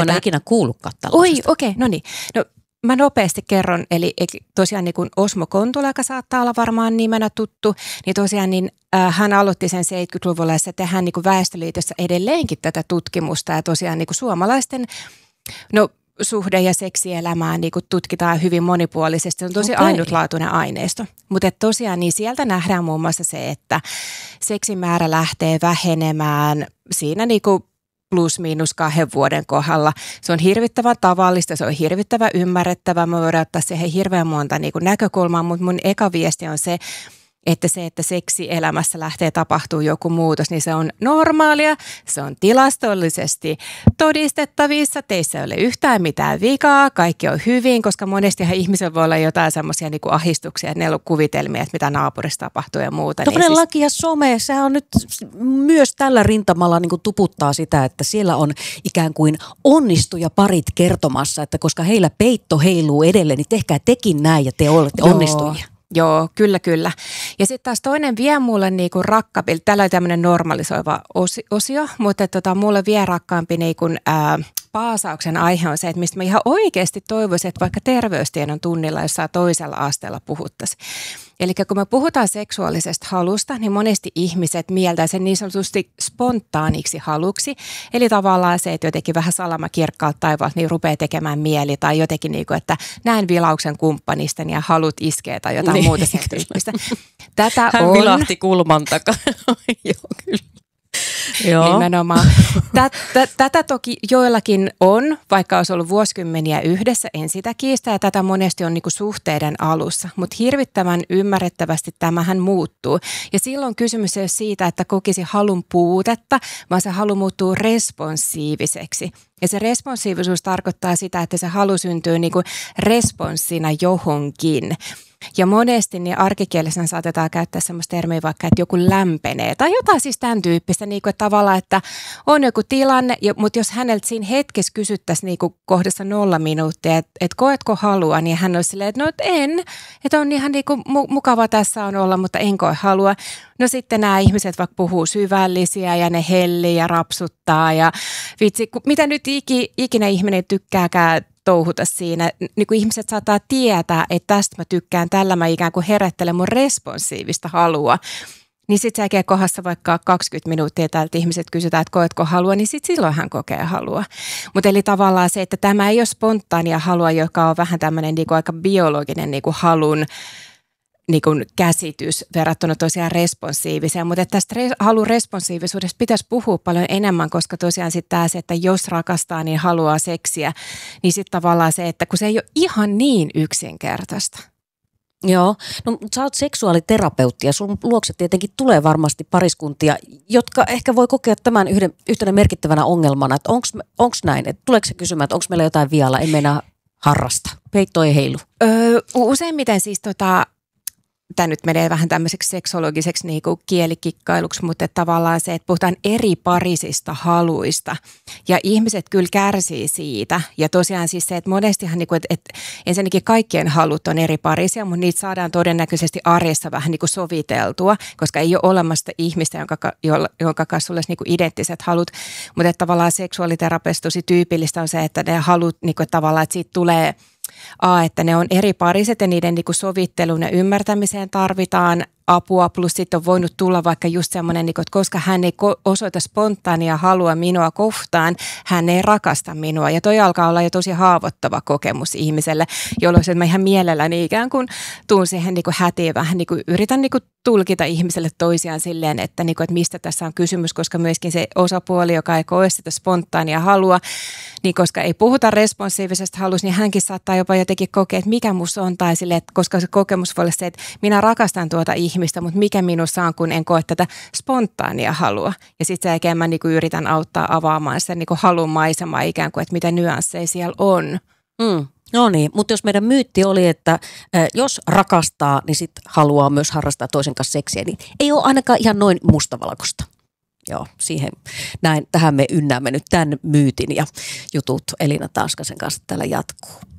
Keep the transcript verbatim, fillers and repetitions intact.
en ole ikinä kuullutkaan tällaisesta. Oi, okei, okay, no niin. No, mä nopeasti kerron, eli tosiaan niin kuin Osmo Kontula, joka saattaa olla varmaan nimenä tuttu, niin tosiaan niin, äh, hän aloitti sen seitsemänkymmentäluvulla ja se tehdään niin kuin Väestöliitossa edelleenkin tätä tutkimusta ja tosiaan niin kuin suomalaisten, no suhde- ja seksielämää niin kuin tutkitaan hyvin monipuolisesti. Se on tosi okay. ainutlaatuinen aineisto. Mutta tosiaan niin sieltä nähdään muun muassa se, että seksin määrä lähtee vähenemään siinä niin kuin plus miinus kahden vuoden kohdalla. Se on hirvittävän tavallista, se on hirvittävän ymmärrettävä. Mä voidaan ottaa siihen hirveän monta niin kuin näkökulmaa, mutta mun eka viesti on se, että se, että seksielämässä lähtee tapahtuu joku muutos, niin se on normaalia, se on tilastollisesti todistettavissa, teissä ei ole yhtään mitään vikaa, kaikki on hyvin, koska monestihan ihmisellä voi olla jotain semmoisia niin kuin ahdistuksia, että ne on kuvitelmia, että mitä naapurissa tapahtuu ja muuta. Tuollainen niin siis laki ja some, sehän on nyt myös tällä rintamalla niin kuin tuputtaa sitä, että siellä on ikään kuin onnistuja parit kertomassa, että koska heillä peitto heiluu edelleen, niin tehkää tekin näin ja te olette Joo. onnistujia. Joo, kyllä, kyllä. Ja sitten taas toinen vie mulle niinku rakkapilli, tällä on tämmöinen normalisoiva osio, mutta tota, mulle vie rakkaampi niinku, ää, paasauksen aihe on se, että mistä mä ihan oikeasti toivoisin, että vaikka terveystiedon tunnilla jossain toisella asteella puhuttaisiin. Eli kun me puhutaan seksuaalisesta halusta, niin monesti ihmiset mieltää sen niin sanotusti spontaaniksi haluksi. Eli tavallaan se, että jotenkin vähän salama kirkkaalta taivaalta niin rupeaa tekemään mieli tai jotenkin niin kuin, että näen vilauksen kumppanista ja halut iskee tai jotain niin, muuta sen tyyppistä. Tätä Hän on... vilahti kulman takaa. Joo, kyllä. Joo. Nimenomaan. Tätä, tätä toki joillakin on, vaikka olisi ollut vuosikymmeniä yhdessä, en sitä kiistä ja tätä monesti on niinku suhteiden alussa, mutta hirvittävän ymmärrettävästi tämähän muuttuu. Ja silloin kysymys ei ole siitä, että kokisi halun puutetta, vaan se halu muuttuu responsiiviseksi. Ja se responsiivisuus tarkoittaa sitä, että se halu syntyy niinku responssina johonkin. Ja monesti niin arkikielessä saatetaan käyttää semmoista termiä vaikka, että joku lämpenee tai jotain siis tämän tyyppistä, niin kuin, että tavallaan, että on joku tilanne, mutta jos häneltä siinä hetkessä kysyttäisiin niin kuin kohdassa nolla minuuttia, että, että koetko halua, niin hän olisi silleen, että no et en, että on ihan niin kuin mukava tässä on olla, mutta en koe halua. No sitten nämä ihmiset vaikka puhuu syvällisiä ja ne hellii ja rapsuttaa ja vitsi, mitä nyt ikinä ihminen tykkääkään touhuta siinä, niin kuin ihmiset saattaa tietää, että tästä mä tykkään, tällä mä ikään kuin herättelen mun responsiivista halua. Niin sitten sen jälkeen kohdassa vaikka kaksikymmentä minuuttia täältä ihmiset kysytään, että koetko halua, niin sitten silloin hän kokee halua. Mutta eli tavallaan se, että tämä ei ole spontaania halua, joka on vähän tämmöinen niin kuin aika biologinen niin kuin halun niin kuin käsitys verrattuna tosiaan responsiiviseen, mutta tästä re- halun responsiivisuudesta pitäisi puhua paljon enemmän, koska tosiaan sitten tämä se, että jos rakastaa, niin haluaa seksiä, niin sitten tavallaan se, että kun se ei ole ihan niin yksinkertaista. Joo, no sä oot seksuaaliterapeutti ja sun luokse tietenkin tulee varmasti pariskuntia, jotka ehkä voi kokea tämän yhden, yhtenä merkittävänä ongelmana, että onko näin, että tuleeko se kysymään, että onko meillä jotain vialla, ei meinaa harrasta, peitto ei heilu. Öö, useimmiten siis tota... Tämä nyt menee vähän tämmöiseksi seksologiseksi niin kuin kielikikkailuksi, mutta tavallaan se, että puhutaan eri parisista haluista ja ihmiset kyllä kärsii siitä. Ja tosiaan siis se, että monestihan, niin kuin, että, että ensinnäkin kaikkien halut on eri parisia, mutta niitä saadaan todennäköisesti arjessa vähän niin kuin soviteltua, koska ei ole olemassa ihmistä, jonka, jonka kanssa olisi niin kuin identtiset halut. Mutta että tavallaan seksuaaliterapeutissa tosi tyypillistä on se, että ne halut niin kuin, tavallaan, että siitä tulee... A, että ne on eri pariset ja niiden niin kuin sovitteluun ja ymmärtämiseen tarvitaan apua, plus sitten on voinut tulla vaikka just semmoinen, että koska hän ei osoita spontaania halua minua kohtaan, hän ei rakasta minua. Ja toi alkaa olla jo tosi haavoittava kokemus ihmiselle, jolloin se, että mä ihan mielelläni ikään kuin tuun siihen niin kuin hätiin vähän, niin kuin yritän niin kuin tulkita ihmiselle toisiaan silleen, että, niin kuin, että mistä tässä on kysymys, koska myöskin se osapuoli, joka ei koe sitä spontaania halua, niin koska ei puhuta responsiivisesta halusta, niin hänkin saattaa jopa jotenkin kokea, että mikä musta on, tai silleen, että koska se kokemus voi olla se, että minä rakastan tuota ihmistä, mutta mikä minussa on, kun en koe tätä spontaania halua. Ja sitten sen jälkeen mä niinku yritän auttaa avaamaan sitä niinku halun maisemaa ikään kuin, että mitä nyansseja siellä on. Mm. No niin, mutta jos meidän myytti oli, että äh, jos rakastaa, niin sitten haluaa myös harrastaa toisen kanssa seksiä, niin ei ole ainakaan ihan noin mustavalkoista. Joo, siihen näin, tähän me ynnäämme nyt tämän myytin ja jutut Elina Tanskasen kanssa täällä jatkuu.